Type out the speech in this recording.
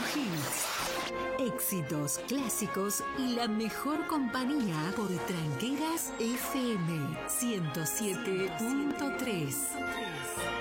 hits, éxitos, clásicos y la mejor compañía por Tranqueras FM 107.3.